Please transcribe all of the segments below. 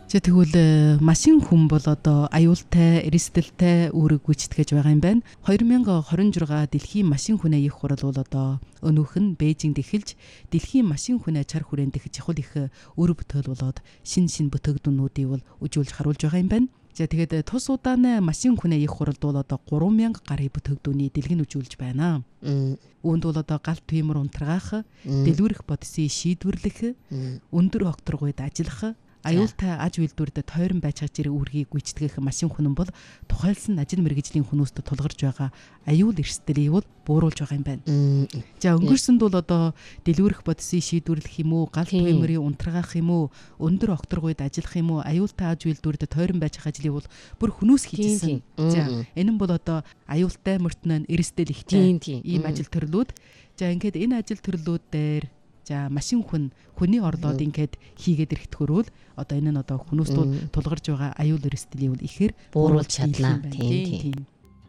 За тэгвэл машин хүн бол одоо аюултай, эрсдэлтэй үүрэг гүйцэтгэж байгаа юм байна. 2026 дэлхийн машин хүнээ их хурал бол одоо өнөөх нь Бээжингд эхэлж дэлхийн машин хүнээ чар хүрээнд их чухал их өр бүтээл болоод шин бүтээгдэхүүнүүдийг бол үжүүлж харуулж байгаа юм байна. За тэгээд тус удааны машин хүнээ их хуралд бол одоо 3000 гаруй бүтээгдэхүүний дэлгэн үжүүлж байна. Үүнд бол одоо галт түймөр унтрагаах, дэлгүүрэх бодисын шийдвэрлэх, өндөр окторгойд ажиллах, аюултай аж үйлдвэрдэд тойрон байж чадчих үүргийг гүйцэтгэх машин хүн бол тухайлсан ажил мэргэжлийн хүмүүст тулгарч байгаа аюул эрсдэлийг бол бууруулж байгаа юм байна. За өнгөрсөнд бол одоо дэлгүүрэх бодисын шийдвэрлэх юм уу, галт түймөрийн унтрагаах юм уу, өндөр окторгойд ажиллах юм уу, аюултай аж үйлдвэрдэд тойрон байж байгаа ажлыг бол бүр хүнөөс хийжсэн. За энэ нь бол одоо аюултай мөртнөн эрсдэл ихтэй ийм ажил төрлүүд. За ингээд энэ ажил төрлүүд дээр за машин хүний орлоод ингээд хийгээд ирэхтгөрүүл одоо энэ нь одоо хүмүүст тулгарч байгаа аюул эрсдэлийг бол ихээр бууруулж чадна. Тийм.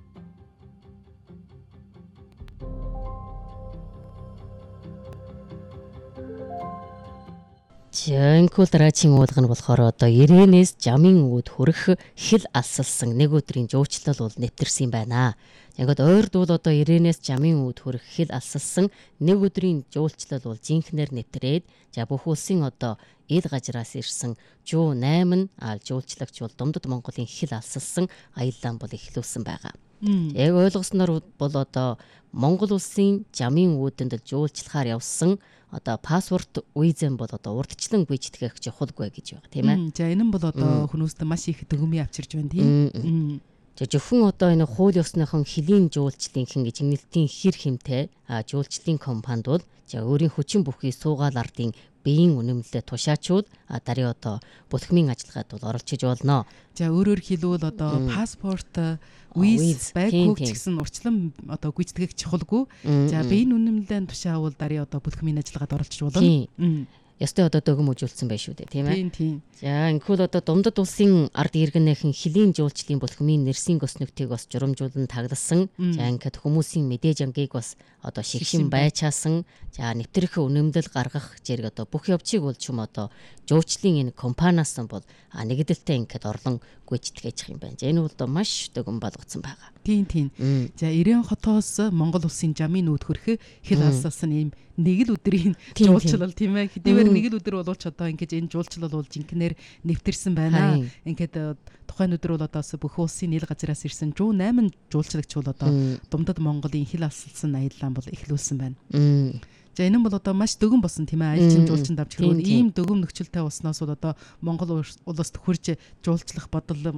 Жинхэнэ дараагийн уулга нь болохоор одоо Иренээс жамын үүд хүрэх хил алсалсан нэг өдрийн жуучлал бол нэвтэрсэн юм байна. Ингээд ойрд бол одоо Иренээс жамын үүд хүрэх хил алсалсан нэг өдрийн жуулчлал бол жинхнээр нэвтрээд за бүх улсын одоо ил гажраас ирсэн жуу 8 жуулчлагч бол Думдад Монголын хил алсалсан аяллаа бол эхлүүлсэн байгаа. Яг ойлгосноор бол одоо Монгол улсын жамын үүдэнд жуулчлахаар явсан одоо паспорт визэн бол одоо урдчлан гүйцэтгэх чухалгүй гэж байгаа тийм ээ. За энэ нь бол одоо хүмүүст маш их дүгмий авчирж байна тийм. Зөвхөн одоо энэ хууль ёсныхон хилийн жуулчлалын гэж нэлтийн хэр хэмтэй жуулчлалын компанид бол за өөрийн хүчин бүхий суугаал ардын биеийн үнэмлэлээ тушаачуул даруй одоо бүлхмийн ажиллагаанд бол оролцож болно. За өөрөөр хэлбэл одоо паспорт виз байггүй ч гэсэн урчлан одоо гүйцэтгэх чухалгүй. За биеийн үнэмлэлийн тушаавал даруй одоо бүлхмийн ажиллагаанд оролцож болно. Ястай одоо дөгөм үжүүлсэн байх шүү дээ тийм ээ. Тийм. За инхүүл одоо Думдад улсын ард иргэнийхэн хилийн жуулчлалын бүлхмийн нэрсийн госногтыг бас журамжуулан тагласан. За ингээд хүмүүсийн мэдээж ангийг бас одоо шигшин байчаасан. За нэвтрэх үнэмлэл гаргах зэрэг одоо бүх явцыг бол ч юм одоо жуулчлалын энэ компаниас бол нэгдэлтэй ингээд орлон гүйцэтгэж юм байна. За энэ бол одоо маш дөгөм болгоцсон байгаа. Тийм. За 90 хотоос Монгол улсын жамын үүд хүрэх хил алсалсан ийм нэг л өдрийн жуулчлал тийм ээ. Хэдийгээр нэг л өдөр боловч одоо ингээд энэ жуулчлал бол жинхнээр нэвтэрсэн байна. Ингээд тухайн өдөр бол одоо бүх улсын ил газраас ирсэн 8 жуулчлагч бол одоо Думдад Монголын хил алсалсан аяллаа бол эхлүүлсэн байна. За энэ нь бол одоо маш дөгөн болсон тийм ээ. Аялчин жуулчин давж хэрэг ийм дөгөм нөхцөлтэй болсноос бол одоо Монгол улсад хурж жуулчлах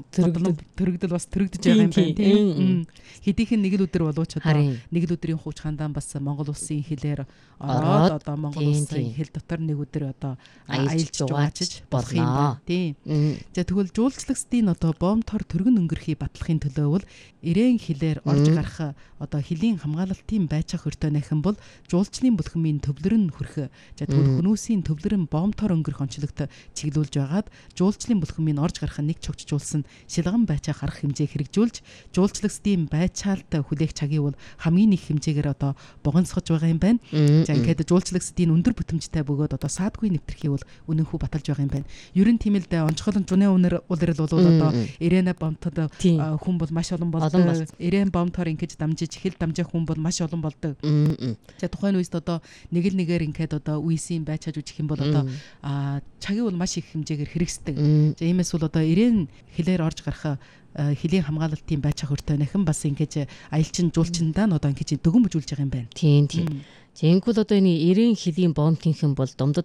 төрөгдөл бас төрөгдөж байгаа юм байна тийм. Хэдийнхэн нэг л өдөр болооч одоо нэг л өдрийн хууч хандаан бас Монгол улсын хэлээр ороод одоо Монгол улсын хэл дотор нэг өдөр одоо аялж жуучж болох юм байна тийм. За тэгвэл жуулчлагчдын одоо боомтор төргөн өнгөрөхий батлахын төлөө бол ирээн хэлээр орж гарах одоо хэлийн хамгаалалтын байцаах өртөөнийхэн бол жуулчлалын бүлхмийн төвлөрөн хүрэх. За тэгвэл хүмүүсийн төвлөрөн боомтор өнгөрөх онцлогт чиглүүлж байгаад жуулчлалын бүлхмийн орж гарах нэг чогчжуулсан шилган байцаах арга хэмжээ хэрэгжүүлж жуулчлагчдын байцаалт хүлээх цагийг бол хамгийн их хэмжээгээр одоо богонцгож байгаа юм байна. За ингээд жуулчлагчдын өндөр бүтэмжтэй бөгөөд одоо саадгүй нэвтрхий бол үнэнхүү баталж байгаа юм байна. Ер нь тийм л дээ онцгойлон жуны улирал бол одоо Ирэнэ бомтод хүн бол маш олон болдог. Ирэн бомтоор ингэж дамжиж хэл дамжих хүн бол маш олон болдог. За тухайн үед одоо нэг л нэгээр ингээд одоо үйсийн байчааж үжих юм бол одоо цагийг бол маш их хэмжээгээр хэрэгсдэг. За иймээс бол одоо Ирэн хэлээр орж гарах хэлийн хамгаалалтын байцаах өртөөнийхэн бас ингэж аялчин жуулчиндаа нь одоо ингэж дөгөм бүжүүлж байгаа юм байна. Тийм. Зэнхүүл одоо энэ 90 хэлийн бомтынхэн бол Думдад